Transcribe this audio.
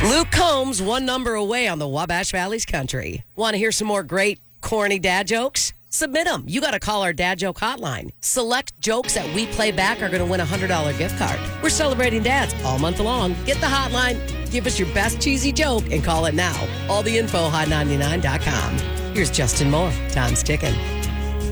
Luke Combs, one number away on the Wabash Valley's Country. Want to hear some more great, corny dad jokes? Submit them. You got to call our dad joke hotline. Select jokes that we play back are going to win a $100 gift card. We're celebrating dads all month long. Get the hotline, give us your best cheesy joke, and call it now. All the info, hot99.com. Here's Justin Moore. Time's ticking.